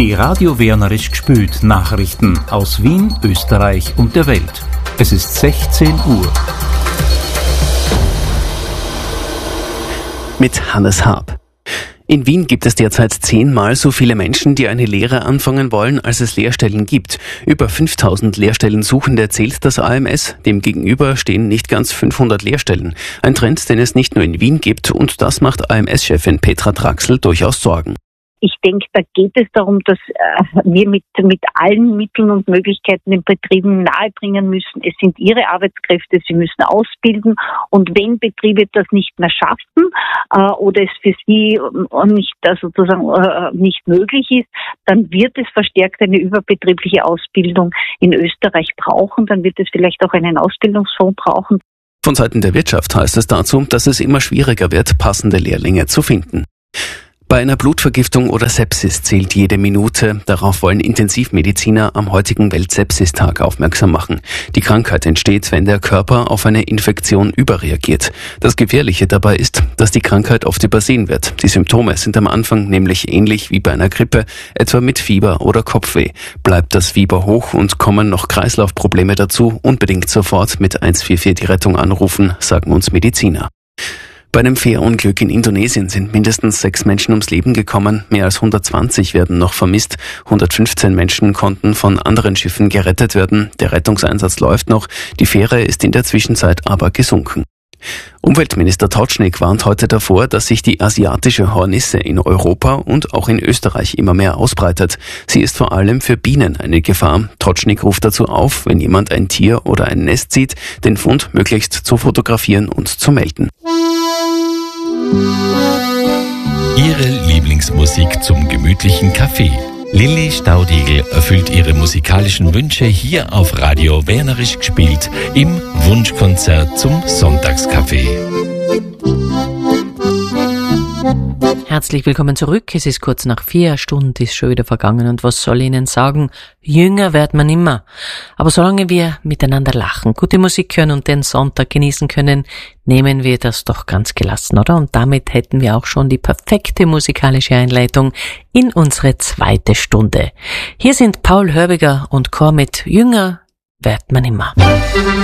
Die Radio Wernerisch gespült Nachrichten aus Wien, Österreich und der Welt. Es ist 16 Uhr. Mit Hannes Haab. In Wien gibt es derzeit 10-mal so viele Menschen, die eine Lehre anfangen wollen, als es Lehrstellen gibt. Über 5000 Lehrstellensuchende zählt das AMS. Demgegenüber stehen nicht ganz 500 Lehrstellen. Ein Trend, den es nicht nur in Wien gibt, und das macht AMS-Chefin Petra Traxel durchaus Sorgen. Ich denke, da geht es darum, dass wir mit allen Mitteln und Möglichkeiten den Betrieben nahebringen müssen. Es sind ihre Arbeitskräfte, sie müssen ausbilden. Und wenn Betriebe das nicht mehr schaffen oder es für sie nicht möglich ist, dann wird es verstärkt eine überbetriebliche Ausbildung in Österreich brauchen. Dann wird es vielleicht auch einen Ausbildungsfonds brauchen. Von Seiten der Wirtschaft heißt es dazu, dass es immer schwieriger wird, passende Lehrlinge zu finden. Bei einer Blutvergiftung oder Sepsis zählt jede Minute. Darauf wollen Intensivmediziner am heutigen Weltsepsistag aufmerksam machen. Die Krankheit entsteht, wenn der Körper auf eine Infektion überreagiert. Das Gefährliche dabei ist, dass die Krankheit oft übersehen wird. Die Symptome sind am Anfang nämlich ähnlich wie bei einer Grippe, etwa mit Fieber oder Kopfweh. Bleibt das Fieber hoch und kommen noch Kreislaufprobleme dazu, unbedingt sofort mit 144 die Rettung anrufen, sagen uns Mediziner. Bei einem Fährunglück in Indonesien sind mindestens 6 Menschen ums Leben gekommen, mehr als 120 werden noch vermisst, 115 Menschen konnten von anderen Schiffen gerettet werden, der Rettungseinsatz läuft noch, die Fähre ist in der Zwischenzeit aber gesunken. Umweltminister Totschnig warnt heute davor, dass sich die asiatische Hornisse in Europa und auch in Österreich immer mehr ausbreitet. Sie ist vor allem für Bienen eine Gefahr. Totschnig ruft dazu auf, wenn jemand ein Tier oder ein Nest sieht, den Fund möglichst zu fotografieren und zu melden. Ihre Lieblingsmusik zum gemütlichen Kaffee. Lilly Staudigl erfüllt ihre musikalischen Wünsche hier auf Radio Wernerisch gespielt im Wunschkonzert zum Sonntagskaffee. Herzlich willkommen zurück. Es ist kurz nach 4, Stunde ist schon wieder vergangen und was soll ich Ihnen sagen? Jünger wird man immer. Aber solange wir miteinander lachen, gute Musik hören und den Sonntag genießen können, nehmen wir das doch ganz gelassen, oder? Und damit hätten wir auch schon die perfekte musikalische Einleitung in unsere 2. Stunde. Hier sind Paul Hörbiger und Chor mit Jünger wird man immer.